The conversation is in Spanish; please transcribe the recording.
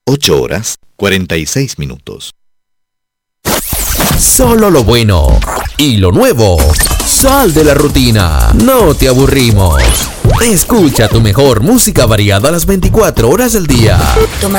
8 horas 46 minutos. Solo lo bueno y lo nuevo. Sal de la rutina. No te aburrimos. Escucha tu mejor música variada a las 24 horas del día.